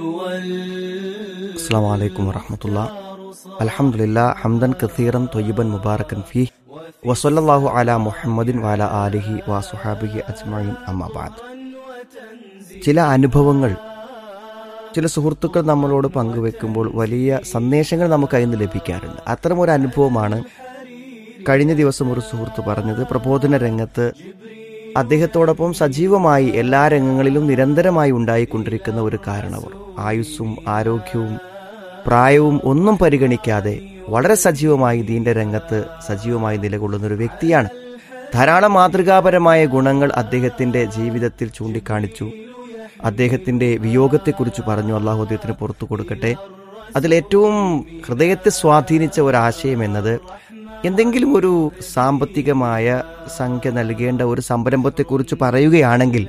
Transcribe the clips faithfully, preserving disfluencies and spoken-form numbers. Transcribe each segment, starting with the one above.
അസ്സലാമു അലൈക്കും വറഹ്മത്തുള്ളാഹി. അൽഹംദുലില്ലാഹ് ഹംദൻ കസീറൻ ത്വയ്യിബൻ മുബാറകൻ ഫീഹി വസല്ലല്ലാഹു അലാ മുഹമ്മദിൻ വഅലാ ആലിഹി വസുഹാബിഹി അജ്മഈൻ അമ്മാ ബഅദ്. ചില അനുഭവങ്ങൾ ചില സുഹൃത്തുക്കൾ നമ്മളോട് പങ്കുവെക്കുമ്പോൾ വലിയ സന്ദേശങ്ങൾ നമുക്ക് അതിൽ നിന്ന് ലഭിക്കാറുണ്ട്. അത്തരമൊരു അനുഭവമാണ് കഴിഞ്ഞ ദിവസം ഒരു സുഹൃത്ത് പറഞ്ഞത്. പ്രബോധന രംഗത്ത് അദ്ദേഹത്തോടൊപ്പം സജീവമായി എല്ലാ രംഗങ്ങളിലും നിരന്തരമായി ഉണ്ടായിക്കൊണ്ടിരിക്കുന്ന ഒരു കാരണവർ, ആയുസ്സും ആരോഗ്യവും പ്രായവും ഒന്നും പരിഗണിക്കാതെ വളരെ സജീവമായി ദീന്റെ രംഗത്ത് സജീവമായി നിലകൊള്ളുന്ന ഒരു വ്യക്തിയാണ്. ധാരാളം മാതൃകാപരമായ ഗുണങ്ങൾ അദ്ദേഹത്തിന്റെ ജീവിതത്തിൽ ചൂണ്ടിക്കാണിച്ചു. അദ്ദേഹത്തിന്റെ വിയോഗത്തെക്കുറിച്ച് പറഞ്ഞു. അള്ളാഹു അദ്ദേഹത്തിന് പുറത്തു കൊടുക്കട്ടെ. അതിലേറ്റവും ഹൃദയത്തെ സ്വാധീനിച്ച ഒരാശയം എന്നത്, എന്തെങ്കിലും ഒരു സാമ്പത്തികമായ സംഖ്യ നൽകേണ്ട ഒരു സംരംഭത്തെക്കുറിച്ച് പറയുകയാണെങ്കിൽ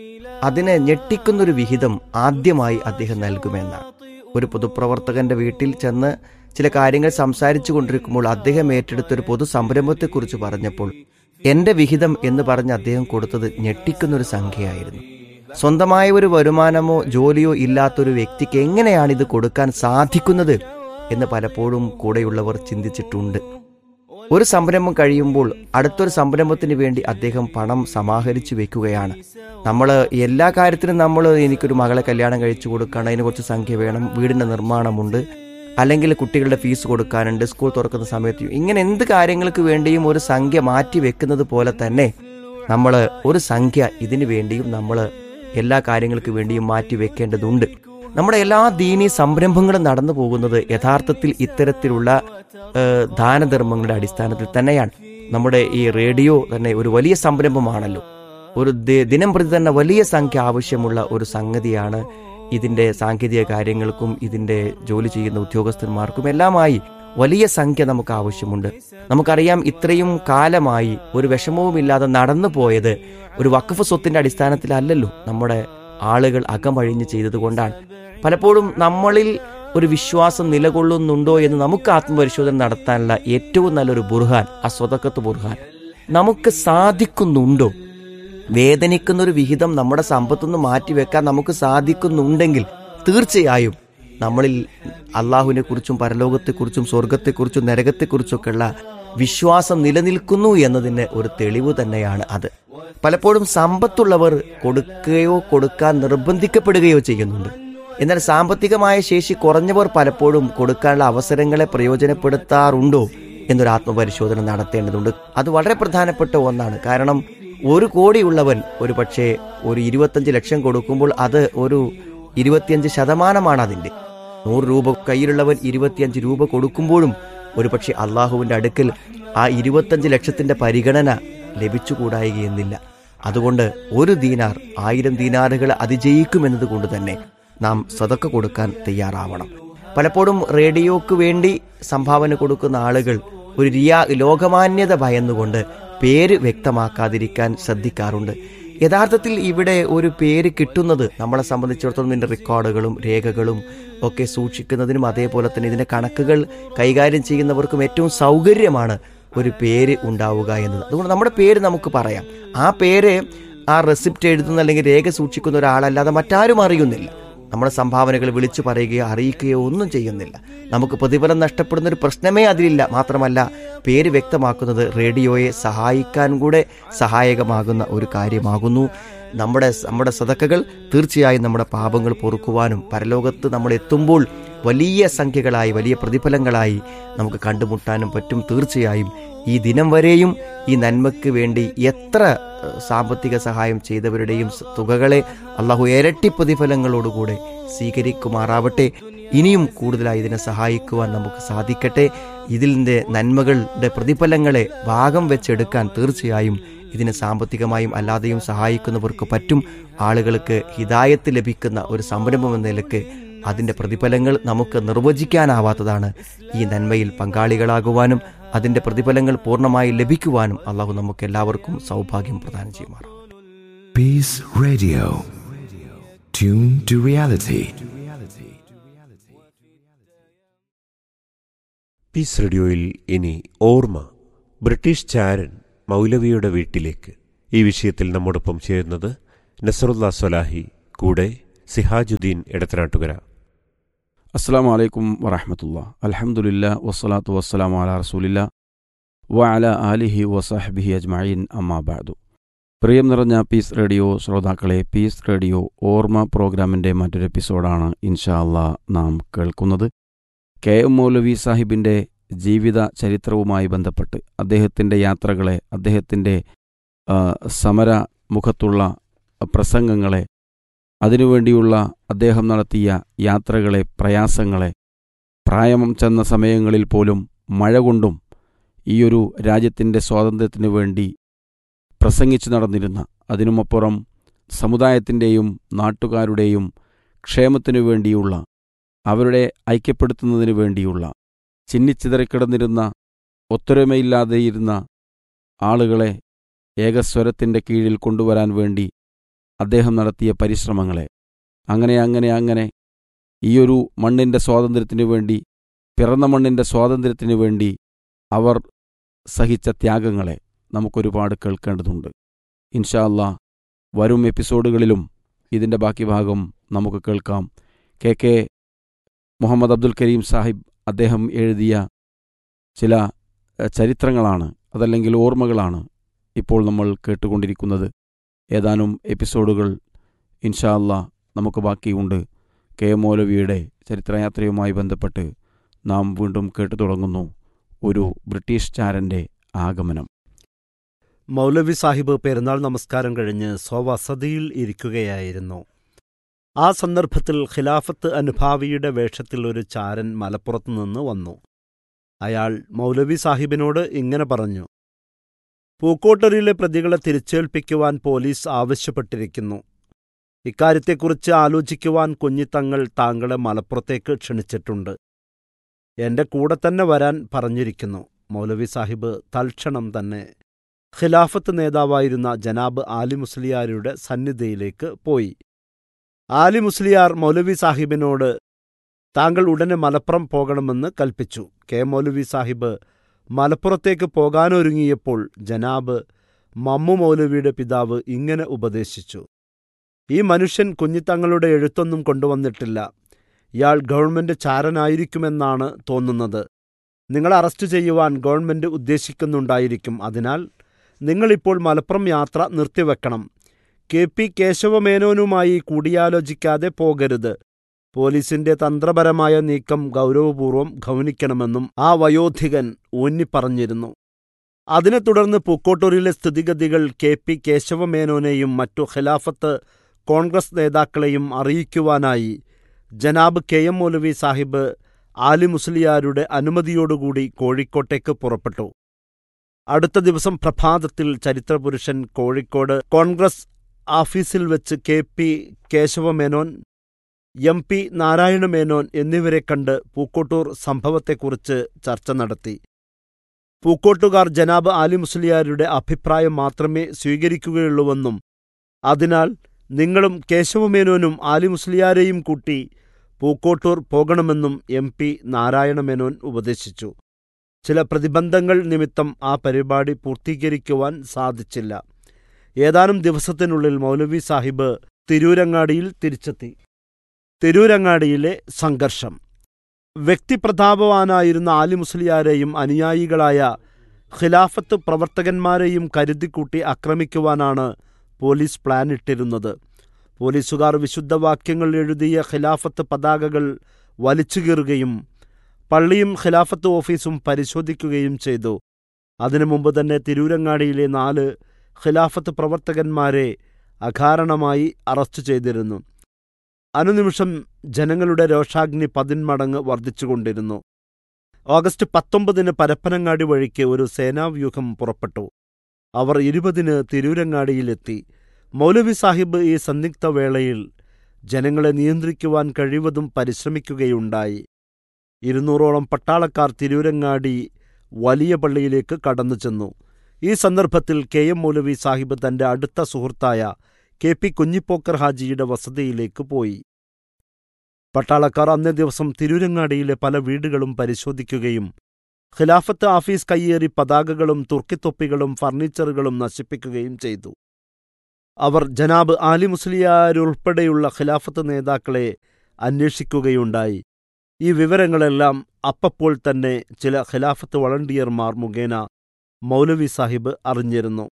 അതിനെ ഞെട്ടിക്കുന്നൊരു വിഹിതം ആദ്യമായി അദ്ദേഹം നൽകുമെന്നാണ്. ഒരു പൊതുപ്രവർത്തകന്റെ വീട്ടിൽ ചെന്ന് ചില കാര്യങ്ങൾ സംസാരിച്ചു കൊണ്ടിരിക്കുമ്പോൾ അദ്ദേഹം ഏറ്റെടുത്തൊരു പൊതു സംരംഭത്തെക്കുറിച്ച് പറഞ്ഞപ്പോൾ എന്റെ വിഹിതം എന്ന് പറഞ്ഞ് അദ്ദേഹം കൊടുത്തത് ഞെട്ടിക്കുന്നൊരു സംഖ്യയായിരുന്നു. സ്വന്തമായ ഒരു വരുമാനമോ ജോലിയോ ഇല്ലാത്തൊരു വ്യക്തിക്ക് എങ്ങനെയാണ് ഇത് കൊടുക്കാൻ സാധിക്കുന്നത് എന്ന് പലപ്പോഴും കൂടെയുള്ളവർ ചിന്തിച്ചിട്ടുണ്ട്. ഒരു സംരംഭം കഴിയുമ്പോൾ അടുത്തൊരു സംരംഭത്തിന് വേണ്ടി അദ്ദേഹം പണം സമാഹരിച്ചു വെക്കുകയാണ്. നമ്മൾ എല്ലാ കാര്യത്തിനും നമ്മൾ എനിക്കൊരു മകളെ കല്യാണം കഴിച്ചു കൊടുക്കണം, അതിന് കുറച്ച് സംഖ്യ വേണം, വീടിൻ്റെ നിർമ്മാണമുണ്ട്, അല്ലെങ്കിൽ കുട്ടികളുടെ ഫീസ് കൊടുക്കാനുണ്ട്, സ്കൂൾ തുറക്കുന്ന സമയത്ത്, ഇങ്ങനെ എന്ത് കാര്യങ്ങൾക്ക് വേണ്ടിയും ഒരു സംഖ്യ മാറ്റി വെക്കുന്നത് പോലെ തന്നെ നമ്മൾ ഒരു സംഖ്യ ഇതിനു വേണ്ടിയും നമ്മൾ എല്ലാ കാര്യങ്ങൾക്ക് വേണ്ടിയും മാറ്റി വെക്കേണ്ടതുണ്ട്. നമ്മുടെ എല്ലാ ദീനീ സംരംഭങ്ങളും നടന്നു പോകുന്നത് യഥാർത്ഥത്തിൽ ഇത്തരത്തിലുള്ള ദാനധർമ്മങ്ങളുടെ അടിസ്ഥാനത്തിൽ തന്നെയാണ്. നമ്മുടെ ഈ റേഡിയോ തന്നെ ഒരു വലിയ സംരംഭമാണല്ലോ. ഒരു ദിനം പ്രതി തന്നെ വലിയ സംഖ്യ ആവശ്യമുള്ള ഒരു സംഗതിയാണ്. ഇതിന്റെ സാങ്കേതിക കാര്യങ്ങൾക്കും ഇതിന്റെ ജോലി ചെയ്യുന്ന ഉദ്യോഗസ്ഥന്മാർക്കും എല്ലാമായി വലിയ സംഖ്യ നമുക്ക് ആവശ്യമുണ്ട്. നമുക്കറിയാം, ഇത്രയും കാലമായി ഒരു വിഷമവുമില്ലാതെ നടന്നു പോയത് ഒരു വഖഫ് സ്വത്തിന്റെ അടിസ്ഥാനത്തിലല്ലല്ലോ, നമ്മുടെ ആളുകൾ അകമഴിഞ്ഞ് ചെയ്തതുകൊണ്ടാണ്. പലപ്പോഴും നമ്മളിൽ ഒരു വിശ്വാസം നിലകൊള്ളുന്നുണ്ടോ എന്ന് നമുക്ക് ആത്മപരിശോധന നടത്താനുള്ള ഏറ്റവും നല്ലൊരു ബുർഹാൻ ആ സ്വതക്കത്ത് ബുർഹാൻ. നമുക്ക് സാധിക്കുന്നുണ്ടോ? വേദനിക്കുന്നൊരു വിഹിതം നമ്മുടെ സമ്പത്തുനിന്ന് മാറ്റിവെക്കാൻ നമുക്ക് സാധിക്കുന്നുണ്ടെങ്കിൽ തീർച്ചയായും നമ്മളിൽ അള്ളാഹുവിനെ കുറിച്ചും പരലോകത്തെക്കുറിച്ചും സ്വർഗത്തെക്കുറിച്ചും നരകത്തെക്കുറിച്ചൊക്കെയുള്ള വിശ്വാസം നിലനിൽക്കുന്നു എന്നതിന് ഒരു തെളിവ് തന്നെയാണ് അത്. പലപ്പോഴും സമ്പത്തുള്ളവർ കൊടുക്കുകയോ കൊടുക്കാൻ നിർബന്ധിക്കപ്പെടുകയോ ചെയ്യുന്നുണ്ട്. എന്നാൽ സാമ്പത്തികമായ ശേഷി കുറഞ്ഞവർ പലപ്പോഴും കൊടുക്കാനുള്ള അവസരങ്ങളെ പ്രയോജനപ്പെടുത്താറുണ്ടോ എന്നൊരു ആത്മപരിശോധന നടത്തേണ്ടതുണ്ട്. അത് വളരെ പ്രധാനപ്പെട്ട ഒന്നാണ്. കാരണം ഒരു കോടിയുള്ളവൻ ഒരു പക്ഷേ ഒരു ഇരുപത്തഞ്ച് ലക്ഷം കൊടുക്കുമ്പോൾ അത് ഒരു ഇരുപത്തിയഞ്ച് ശതമാനമാണ് അതിൻ്റെ. നൂറ് രൂപ കയ്യിലുള്ളവൻ ഇരുപത്തിയഞ്ച് രൂപ കൊടുക്കുമ്പോഴും ഒരു പക്ഷേ അള്ളാഹുവിൻ്റെ അടുക്കൽ ആ ഇരുപത്തഞ്ച് ലക്ഷത്തിന്റെ പരിഗണന ലഭിച്ചുകൂടായികയെന്നില്ല. അതുകൊണ്ട് ഒരു ദീനാർ ആയിരം ദീനാറുകൾ അതിജയിക്കുമെന്നത് കൊണ്ട് തന്നെ നാം സദക്ക കൊടുക്കാൻ തയ്യാറാവണം. പലപ്പോഴും റേഡിയോക്ക് വേണ്ടി സംഭാവന കൊടുക്കുന്ന ആളുകൾ ഒരു റിയാ ലോകമാന്യത ഭയന്നുകൊണ്ട് പേര് വ്യക്തമാക്കാതിരിക്കാൻ ശ്രദ്ധിക്കാറുണ്ട്. യഥാർത്ഥത്തിൽ ഇവിടെ ഒരു പേര് കിട്ടുന്നത് നമ്മളെ സംബന്ധിച്ചിടത്തോളം ഇതിൻ്റെ റെക്കോർഡുകളും രേഖകളും ഒക്കെ സൂക്ഷിക്കുന്നതിനും അതേപോലെ തന്നെ ഇതിൻ്റെ കണക്കുകൾ കൈകാര്യം ചെയ്യുന്നവർക്കും ഏറ്റവും സൗകര്യമാണ് ഒരു പേര് ഉണ്ടാവുക എന്നത്. അതുകൊണ്ട് നമ്മുടെ പേര് നമുക്ക് പറയാം. ആ പേര് ആ റെസിപ്റ്റ് എഴുതുന്ന അല്ലെങ്കിൽ രേഖ സൂക്ഷിക്കുന്ന ഒരാളല്ലാതെ മറ്റാരും അറിയുന്നില്ല. നമ്മുടെ സംഭാവനകൾ വിളിച്ചു പറയുകയോ അറിയിക്കുകയോ ഒന്നും ചെയ്യുന്നില്ല. നമുക്ക് പ്രതിഫലം നഷ്ടപ്പെടുന്ന ഒരു പ്രശ്നമേ അതിലില്ല. മാത്രമല്ല, പേര് വ്യക്തമാക്കുന്നത് റേഡിയോയെ സഹായിക്കാൻ കൂടെ സഹായകമാകുന്ന ഒരു കാര്യമാകുന്നു. നമ്മുടെ നമ്മുടെ സദക്കകൾ തീർച്ചയായും നമ്മുടെ പാപങ്ങൾ പൊറുക്കുവാനും പരലോകത്ത് നമ്മൾ എത്തുമ്പോൾ വലിയ സംഖ്യകളായി വലിയ പ്രതിഫലങ്ങളായി നമുക്ക് കണ്ടുമുട്ടാനും പറ്റും. തീർച്ചയായും ഈ ദിനം വരെയും ഈ നന്മയ്ക്ക് വേണ്ടി എത്ര സാമ്പത്തിക സഹായം ചെയ്തവരുടെയും തുകകളെ അള്ളാഹു ഇരട്ടി പ്രതിഫലങ്ങളോടുകൂടെ സ്വീകരിക്കുമാറാവട്ടെ. ഇനിയും കൂടുതലായി ഇതിനെ സഹായിക്കുവാൻ നമുക്ക് സാധിക്കട്ടെ. ഇതിൻ്റെ നന്മകളുടെ പ്രതിഫലങ്ങളെ ഭാഗം വെച്ചെടുക്കാൻ തീർച്ചയായും ഇതിനെ സാമ്പത്തികമായും അല്ലാതെയും സഹായിക്കുന്നവർക്ക് പറ്റും. ആളുകൾക്ക് ഹിദായത്ത് ലഭിക്കുന്ന ഒരു സംരംഭം എന്ന നിലക്ക് അതിൻ്റെ പ്രതിഫലങ്ങൾ നമുക്ക് നിർവചിക്കാനാവാത്തതാണ്. ഈ നന്മയിൽ പങ്കാളികളാകുവാനും അതിൻ്റെ പ്രതിഫലങ്ങൾ പൂർണ്ണമായി ലഭിക്കുവാനും അള്ളാഹു നമുക്ക് എല്ലാവർക്കും സൗഭാഗ്യം പ്രദാനം ചെയ്യുമാറാം. Peace Radio. Tune to reality. Piece റേഡിയോയിൽ ഇനി ഓർമ്മ, ബ്രിട്ടീഷ് ചാരൻ മൗലവിയുടെ വീട്ടിലേക്ക്. ഈ വിഷയത്തിൽ നമ്മോടൊപ്പം ചേരുന്നത് നസറുല്ല സ്വലാഹി, കൂടെ സിഹാജുദ്ദീൻ എടത്തനാട്ടുകര. അസ്സലാമു അലൈക്കും വറഹ്മത്തുള്ളാഹി. അൽഹംദുലില്ലാ വസ്സലാത്തു വസ്സലാമു അലാ റസൂലില്ലാ വഅലാ ആലിഹി വസഹ്ബിഹി അജ്മഈൻ. അമ്മാ ബഅദു. പ്രിയം നിറഞ്ഞ പീസ് റേഡിയോ ശ്രോതാക്കളെ, പീസ് റേഡിയോ ഓർമ്മ പ്രോഗ്രാമിൻ്റെ മറ്റൊരു എപ്പിസോഡാണ് ഇൻഷാ അല്ലാഹ് നാം കേൾക്കുന്നത്. കെ എം മൗലവി സാഹിബിൻ്റെ ജീവിത ചരിത്രവുമായി ബന്ധപ്പെട്ട് അദ്ദേഹത്തിൻ്റെ യാത്രകളെ, അദ്ദേഹത്തിൻ്റെ സമര മുഖത്തുള്ള പ്രസംഗങ്ങളെ, അതിനുവേണ്ടിയുള്ള അദ്ദേഹം നടത്തിയ യാത്രകളെ, പ്രയാസങ്ങളെ, പ്രായം ചെന്ന സമയങ്ങളിൽ പോലും മഴ കൊണ്ടും ഈയൊരു രാജ്യത്തിൻ്റെ സ്വാതന്ത്ര്യത്തിനു വേണ്ടി പ്രസംഗിച്ചു നടന്നിരുന്ന, അതിനുമപ്പുറം സമുദായത്തിൻ്റെയും നാട്ടുകാരുടെയും ക്ഷേമത്തിനു വേണ്ടിയുള്ള, അവരുടെ ഐക്യപ്പെടുത്തുന്നതിനു വേണ്ടിയുള്ള, ചിന്നിച്ചിതറിക്കിടന്നിരുന്ന, ഒത്തൊരുമയില്ലാതെയിരുന്ന ആളുകളെ ഏകസ്വരത്തിൻ്റെ കീഴിൽ കൊണ്ടുവരാൻ വേണ്ടി അദ്ദേഹം നടത്തിയ പരിശ്രമങ്ങളെ, അങ്ങനെ അങ്ങനെ അങ്ങനെ ഈയൊരു മണ്ണിൻ്റെ സ്വാതന്ത്ര്യത്തിനു വേണ്ടി, പിറന്ന മണ്ണിൻ്റെ സ്വാതന്ത്ര്യത്തിനു വേണ്ടി അവർ സഹിച്ച ത്യാഗങ്ങളെ നമുക്കൊരുപാട് കേൾക്കേണ്ടതുണ്ട്. ഇൻഷാ അല്ലാഹ് വരും എപ്പിസോഡുകളിലും ഇതിൻ്റെ ബാക്കി ഭാഗം നമുക്ക് കേൾക്കാം. കെ കെ മുഹമ്മദ് അബ്ദുൽ കരീം സാഹിബ് അദ്ദേഹം എഴുതിയ ചില ചരിത്രങ്ങളാണ്, അതല്ലെങ്കിൽ ഓർമ്മകളാണ് ഇപ്പോൾ നമ്മൾ കേട്ടുകൊണ്ടിരിക്കുന്നത്. ഏതാനും എപ്പിസോഡുകൾ ഇൻഷാ അല്ലാഹ് നമുക്ക് ബാക്കിയുണ്ട്. കെ എം മൗലവിയുടെ ചരിത്രയാത്രയുമായി ബന്ധപ്പെട്ട് നാം വീണ്ടും കേട്ടു തുടങ്ങുന്നു ഒരു ബ്രിട്ടീഷ് ചാരൻ്റെ ആഗമനം. മൗലവി സാഹിബ് പെരുന്നാൾ നമസ്കാരം കഴിഞ്ഞ് സ്വവസതിയിൽ ഇരിക്കുകയായിരുന്നു. ആ സന്ദർഭത്തിൽ ഖിലാഫത്ത് അനുഭാവിയുടെ വേഷത്തിൽ ഒരു ചാരൻ മലപ്പുറത്തു നിന്ന് വന്നു. അയാൾ മൗലവി സാഹിബിനോട് ഇങ്ങനെ പറഞ്ഞു: പൂക്കോട്ടൂരിലെ പ്രതികളെ തിരിച്ചേൽപ്പിക്കുവാൻ പോലീസ് ആവശ്യപ്പെട്ടിരിക്കുന്നു. ഇക്കാര്യത്തെക്കുറിച്ച് ആലോചിക്കുവാൻ കുഞ്ഞിത്തങ്ങൾ താങ്കളെ മലപ്പുറത്തേക്ക് ക്ഷണിച്ചിട്ടുണ്ട്. എന്റെ കൂടെ തന്നെ വരാൻ പറഞ്ഞിരിക്കുന്നു. മൗലവി സാഹിബ് തൽക്ഷണം തന്നെ ഖിലാഫത്ത് നേതാവായിരുന്ന ജനാബ് ആലി മുസ്ലിയാരുടെ സന്നിധിയിലേക്ക് പോയി. ആലി മുസ്ലിയാർ മൗലവി സാഹിബിനോട് താങ്കൾ ഉടനെ മലപ്പുറം പോകണമെന്ന് കൽപ്പിച്ചു. കെ മൗലവി സാഹിബ് മലപ്പുറത്തേക്ക് പോകാനൊരുങ്ങിയപ്പോൾ ജനാബ് മമ്മു മൗലവിയുടെ പിതാവ് ഇങ്ങനെ ഉപദേശിച്ചു: ഈ മനുഷ്യൻ കുഞ്ഞിത്തങ്ങളുടെ എഴുത്തൊന്നും കൊണ്ടുവന്നിട്ടില്ല. ഇയാൾ ഗവൺമെന്റ് ചാരനായിരിക്കുമെന്നാണ് തോന്നുന്നത്. നിങ്ങളെ അറസ്റ്റ് ചെയ്യുവാൻ ഗവൺമെന്റ് ഉദ്ദേശിക്കുന്നുണ്ടായിരിക്കും. അതിനാൽ നിങ്ങളിപ്പോൾ മലപ്പുറം യാത്ര നിർത്തിവെക്കണം. കെ പി കേശവമേനോനുമായി കൂടിയാലോചിക്കാതെ പോകരുത്. പോലീസിന്റെ തന്ത്രപരമായ നീക്കം ഗൗരവപൂർവ്വം ഗൗനിക്കണമെന്നും ആ വയോധികൻ ഊന്നിപ്പറഞ്ഞിരുന്നു. അതിനെ തുടർന്ന് പൂക്കോട്ടൂരിലെ സ്ഥിതിഗതികൾ കെ പി കേശവമേനോനെയും മറ്റു ഖിലാഫത്ത് കോൺഗ്രസ് നേതാക്കളെയും അറിയിക്കുവാനായി ജനാബ് കെ എം മൗലവി സാഹിബ് ആലി മുസ്ലിയാരുടെ അനുമതിയോടുകൂടി കോഴിക്കോട്ടേക്ക് പുറപ്പെട്ടു. അടുത്ത ദിവസം പ്രഭാതത്തിൽ ചരിത്രപുരുഷൻ കോഴിക്കോട് കോൺഗ്രസ് ഓഫീസിൽ വെച്ച് K P Kesava Menon, M P Narayana Menon എന്നിവരെ കണ്ട് പൂക്കോട്ടൂർ സംഭവത്തെക്കുറിച്ച് ചർച്ച നടത്തി. പൂക്കോട്ടുകാർ ജനാബ് ആലി മുസ്ലിയാരുടെ അഭിപ്രായം മാത്രമേ സ്വീകരിക്കുകയുള്ളൂവെന്നും അതിനാൽ നിങ്ങളും കേശവമേനോനും ആലി മുസ്ലിയാരെയും കൂട്ടി പൂക്കോട്ടൂർ പോകണമെന്നും എം പി നാരായണമേനോൻ ഉപദേശിച്ചു. ചില പ്രതിബന്ധങ്ങൾ നിമിത്തം ആ പരിപാടി പൂർത്തീകരിക്കുവാൻ സാധിച്ചില്ല. ഏതാനും ദിവസത്തിനുള്ളിൽ മൗലവി സാഹിബ് തിരൂരങ്ങാടിയിൽ തിരിച്ചെത്തി. തിരൂരങ്ങാടിയിലെ സംഘർഷം. വ്യക്തിപ്രതാപവാനായിരുന്ന ആലി മുസ്ലിയാരെയും അനുയായികളായ ഖിലാഫത്ത് പ്രവർത്തകന്മാരെയും കരുതിക്കൂട്ടി ആക്രമിക്കുവാനാണ് പോലീസ് പ്ലാനിട്ടിരുന്നത്. പോലീസുകാർ വിശുദ്ധവാക്യങ്ങൾ എഴുതിയ ഖിലാഫത്ത് പതാകകൾ വലിച്ചുകീറുകയും പള്ളിയും ഖിലാഫത്ത് ഓഫീസും പരിശോധിക്കുകയും ചെയ്തു. അതിനു മുമ്പ് തന്നെ തിരൂരങ്ങാടിയിലെ നാല് ഖിലാഫത്ത് പ്രവർത്തകന്മാരെ അകാരണമായി അറസ്റ്റ് ചെയ്തിരുന്നു. അനുനിമിഷം ജനങ്ങളുടെ രോഷാഗ്നി പതിന്മടങ്ങ് വർദ്ധിച്ചുകൊണ്ടിരുന്നു. ഓഗസ്റ്റ് പത്തൊമ്പതിന് പരപ്പനങ്ങാടി വഴിക്ക് ഒരു സേനാവ്യൂഹം പുറപ്പെട്ടു. അവർ ഇരുപതിന് തിരൂരങ്ങാടിയിലെത്തി. മൗലവി സാഹിബ് ഈ സന്ദിഗ്ധവേളയിൽ ജനങ്ങളെ നിയന്ത്രിക്കുവാൻ കഴിവതും പരിശ്രമിക്കുകയുണ്ടായി. ഇരുന്നൂറോളം പട്ടാളക്കാർ തിരൂരങ്ങാടി വലിയ പള്ളിയിലേക്ക് കടന്നു ചെന്നു. ഈ സന്ദർഭത്തിൽ കെ എം മൗലവി സാഹിബ് തന്റെ അടുത്ത സുഹൃത്തായ കെ പി കുഞ്ഞിപ്പോക്കർ ഹാജിയുടെ വസതിയിലേക്ക് പോയി. പട്ടാളക്കാർ അന്നേ ദിവസം തിരൂരങ്ങാടിയിലെ പല വീടുകളും പരിശോധിക്കുകയും ഖിലാഫത്ത് ആഫീസ് കയ്യേറി പതാകകളും തുർക്കിത്തൊപ്പികളും ഫർണിച്ചറുകളും നശിപ്പിക്കുകയും ചെയ്തു. അവർ ജനാബ് ആലി മുസ്ലിയാരുൾപ്പെടെയുള്ള ഖിലാഫത്ത് നേതാക്കളെ അന്വേഷിക്കുകയുണ്ടായി. ഈ വിവരങ്ങളെല്ലാം അപ്പപ്പോൾ തന്നെ ചില ഖിലാഫത്ത് വളണ്ടിയർമാർ മുഖേന മൗലവി സാഹിബ് അറിഞ്ഞിരുന്നു.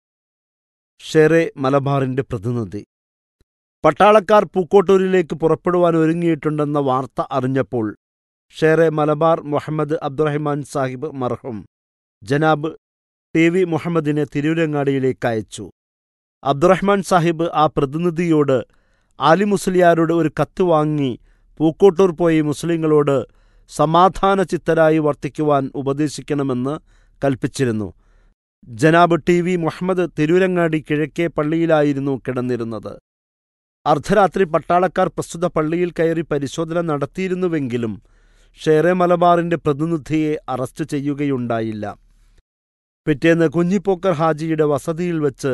ഷേറെ മലബാറിന്റെ പ്രതിനിധി. പട്ടാളക്കാർ പൂക്കോട്ടൂരിലേക്ക് പുറപ്പെടുവാൻ ഒരുങ്ങിയിട്ടുണ്ടെന്ന വാർത്ത അറിഞ്ഞപ്പോൾ ഷേറെ മലബാർ മുഹമ്മദ് അബ്ദുറഹിമാൻ സാഹിബ് മർഹൂം ജനാബ് ടി വി മുഹമ്മദിനെ തിരൂരങ്ങാടിയിലേക്ക് അയച്ചു. അബ്ദുറഹ്മാൻ സാഹിബ് ആ പ്രതിനിധിയോട് ആലി മുസ്ലിയാരോട് ഒരു കത്ത് വാങ്ങി പൂക്കോട്ടൂർ പോയി മുസ്ലിങ്ങളോട് സമാധാന ചിത്തരായി വർത്തിക്കുവാൻ ഉപദേശിക്കണമെന്ന് കൽപ്പിച്ചിരുന്നു. ജനാബ് ടി വി മുഹമ്മദ് തിരൂരങ്ങാടി കിഴക്കേ പള്ളിയിലായിരുന്നു കിടന്നിരുന്നത്. അർദ്ധരാത്രി പട്ടാളക്കാർ പ്രസ്തുത പള്ളിയിൽ കയറി പരിശോധന നടത്തിയിരുന്നുവെങ്കിലും ഷേറെ മലബാറിന്റെ പ്രതിനിധിയെ അറസ്റ്റ് ചെയ്യുകയുണ്ടായില്ല. പിറ്റേന്ന് കുഞ്ഞിപ്പോക്കർ ഹാജിയുടെ വസതിയിൽ വച്ച്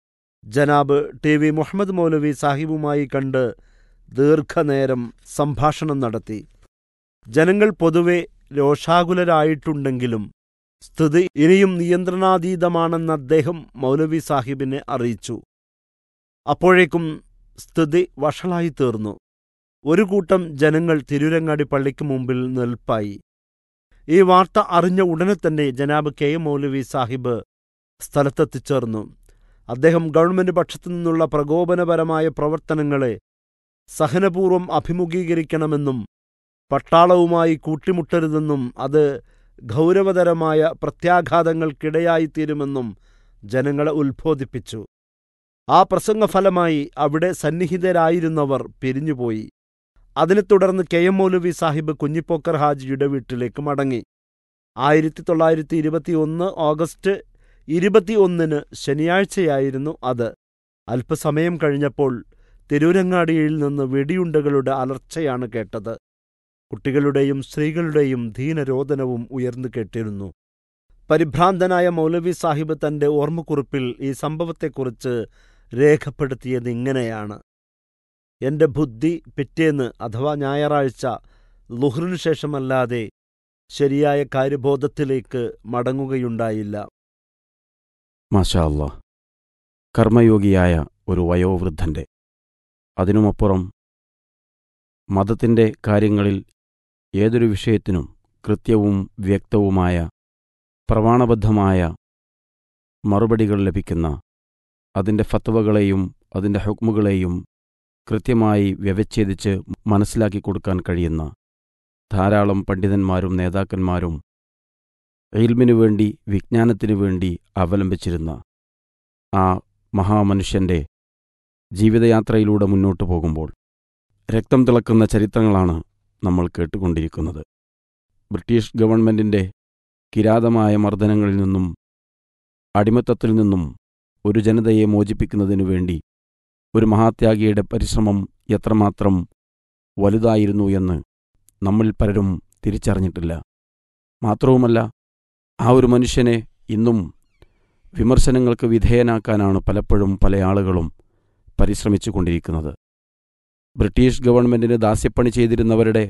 ജനാബ് ടി വി മുഹമ്മദ് മൗലവി സാഹിബുമായി കണ്ട് ദീർഘനേരം സംഭാഷണം നടത്തി. ജനങ്ങൾ പൊതുവെ രോഷാകുലരായിട്ടുണ്ടെങ്കിലും സ്ഥിതി ഇനിയും നിയന്ത്രണാതീതമാണെന്ന് അദ്ദേഹം മൗലവി സാഹിബിനെ അറിയിച്ചു. അപ്പോഴേക്കും സ്ഥിതി വഷളായി തീർന്നു. ഒരു കൂട്ടം ജനങ്ങൾ തിരൂരങ്ങാടി പള്ളിക്ക് മുമ്പിൽ നിൽപ്പായി. ഈ വാർത്ത അറിഞ്ഞ ഉടനെ തന്നെ ജനാബ് കെ എം മൗലവി സാഹിബ് സ്ഥലത്തെത്തിച്ചേർന്നു. അദ്ദേഹം ഗവൺമെന്റ് പക്ഷത്തു നിന്നുള്ള പ്രകോപനപരമായ പ്രവർത്തനങ്ങളെ സഹനപൂർവ്വം അഭിമുഖീകരിക്കണമെന്നും പട്ടാളവുമായി കൂട്ടിമുട്ടരുതെന്നും അത് ഗൗരവതരമായ പ്രത്യാഘാതങ്ങൾക്കിടയായിത്തീരുമെന്നും ജനങ്ങളെ ഉത്ബോധിപ്പിച്ചു. ആ പ്രസംഗഫലമായി അവിടെ സന്നിഹിതരായിരുന്നവർ പിരിഞ്ഞുപോയി. അതിനെ തുടർന്ന് കെ എം മൗലവി സാഹിബ് കുഞ്ഞിപ്പോക്കർ ഹാജിയുടെ വീട്ടിലേക്ക് മടങ്ങി. ആയിരത്തി തൊള്ളായിരത്തി ഇരുപത്തി ഒന്ന് ഓഗസ്റ്റ് ഇരുപത്തി ഒന്നിന് ശനിയാഴ്ചയായിരുന്നു അത്. അല്പസമയം കഴിഞ്ഞപ്പോൾ തിരൂരങ്ങാടിയിൽ നിന്ന് വെടിയുണ്ടകളുടെ അലർച്ചയാണ് കേട്ടത്. കുട്ടികളുടെയും സ്ത്രീകളുടെയും ധീനരോദനവും ഉയർന്നു കേട്ടിരുന്നു. പരിഭ്രാന്തനായ മൗലവി സാഹിബ് തന്റെ ഓർമ്മക്കുറിപ്പിൽ ഈ സംഭവത്തെക്കുറിച്ച് രേഖപ്പെടുത്തിയതിങ്ങനെയാണ്: എന്റെ ബുദ്ധി പിറ്റേന്ന് അഥവാ ഞായറാഴ്ച ളുഹ്റിനു ശേഷമല്ലാതെ ശരിയായ കാര്യബോധത്തിലേക്ക് മടങ്ങുകയുണ്ടായില്ല. മാഷാ അല്ലാ, കർമ്മയോഗിയായ ഒരു വയോവൃദ്ധന്റെ, അതിനുമപ്പുറം മതത്തിന്റെ കാര്യങ്ങളിൽ ഏതൊരു വിഷയത്തിനും കൃത്യവും വ്യക്തവുമായ പ്രമാണബദ്ധമായ മറുപടികൾ ലഭിക്കുന്ന, അതിൻ്റെ ഫത്വകളെയും അതിൻ്റെ ഹുക്മുകളെയും കൃത്യമായി വ്യവച്ഛേദിച്ച് മനസ്സിലാക്കി കൊടുക്കാൻ കഴിയുന്ന ധാരാളം പണ്ഡിതന്മാരും നേതാക്കന്മാരും ഇൽമിനു വേണ്ടി വിജ്ഞാനത്തിനു വേണ്ടി അവലംബിച്ചിരുന്ന ആ മഹാമനുഷ്യന്റെ ജീവിതയാത്രയിലൂടെ മുന്നോട്ടു പോകുമ്പോൾ രക്തം തിളക്കുന്ന ചരിത്രങ്ങളാണ് നമ്മൾ കേട്ടുകൊണ്ടിരിക്കുന്നത്. ബ്രിട്ടീഷ് ഗവൺമെന്റിന്റെ കിരാതമായ മർദ്ദനങ്ങളിൽ നിന്നും അടിമത്തത്തിൽ നിന്നും ഒരു ജനതയെ മോചിപ്പിക്കുന്നതിനു വേണ്ടി ഒരു മഹാത്യാഗിയുടെ പരിശ്രമം എത്രമാത്രം വലുതായിരുന്നു എന്ന് നമ്മിൽ പലരും തിരിച്ചറിഞ്ഞിട്ടില്ല. മാത്രവുമല്ല, ആ ഒരു മനുഷ്യനെ ഇന്നും വിമർശനങ്ങൾക്ക് വിധേയനാക്കാനാണ് പലപ്പോഴും പല ആളുകളും പരിശ്രമിച്ചു കൊണ്ടിരിക്കുന്നത്. ബ്രിട്ടീഷ് ഗവൺമെന്റിന് ദാസ്യപ്പണി ചെയ്തിരുന്നവരുടെ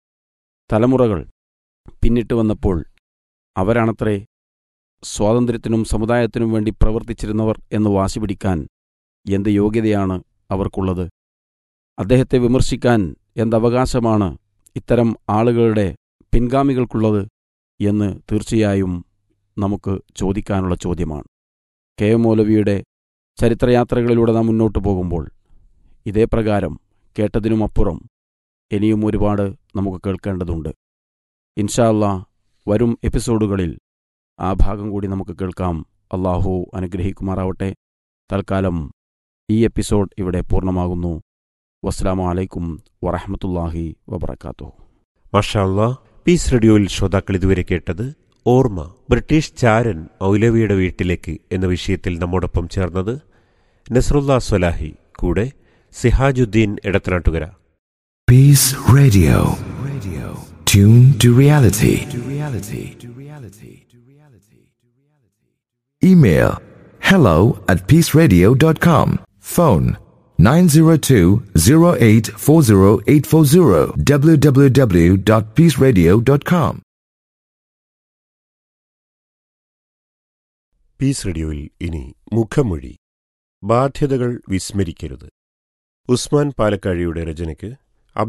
തലമുറകൾ പിന്നിട്ട് വന്നപ്പോൾ അവരാണത്രേ സ്വാതന്ത്ര്യത്തിനും സമുദായത്തിനും വേണ്ടി പ്രവർത്തിച്ചിരുന്നവർ എന്ന് വാശി പിടിക്കാൻ എന്ത് യോഗ്യതയാണ് അവർക്കുള്ളത്? അദ്ദേഹത്തെ വിമർശിക്കാൻ എന്തവകാശമാണ് ഇത്തരം ആളുകളുടെ പിൻഗാമികൾക്കുള്ളത് എന്ന് തീർച്ചയായും നമുക്ക് ചോദിക്കാനുള്ള ചോദ്യമാണ്. കെ എം മൗലവിയുടെ ചരിത്രയാത്രകളിലൂടെ നാം മുന്നോട്ടു പോകുമ്പോൾ ഇതേ പ്രകാരം കേട്ടതിനുമപ്പുറം ഇനിയും ഒരുപാട് നമുക്ക് കേൾക്കേണ്ടതുണ്ട്. ഇൻഷാ അല്ലാ, വരും എപ്പിസോഡുകളിൽ ആ ഭാഗം കൂടി നമുക്ക് കേൾക്കാം. അള്ളാഹു അനുഗ്രഹിക്കുമാറാവട്ടെ. തൽക്കാലം ഈ എപ്പിസോഡ് ഇവിടെ പൂർണ്ണമാകുന്നു. വസ്സലാമു അലൈക്കും വറഹ്മത്തുള്ളാഹി വബറകാതുഹു. മാഷാ അല്ലാ, പീസ് റേഡിയോയിൽ ശ്രോതാക്കൾ ഇതുവരെ കേട്ടത് ഓർമ്മ, ബ്രിട്ടീഷ് ചാരൻ മൗലവിയുടെ വീട്ടിലേക്ക് എന്ന വിഷയത്തിൽ നമ്മോടൊപ്പം ചേർന്നത് നസ്റുല്ലാ സ്വലാഹി, കൂടെ Sihajuddin Edathanattukara. Peace Radio. Radio. Tune to reality. To reality. To reality. To reality. Email hello at peaceradio dot com. Phone nine zero two zero eight four zero eight four zero. w w w dot peace radio dot com. Piece റേഡിയോയിൽ ഇനി മുഖമൊഴി. ബാധ്യതകൾ വിസ്മരിക്കരുത്. ഉസ്മാൻ പാലക്കാഴിയുടെ രചനയ്ക്ക്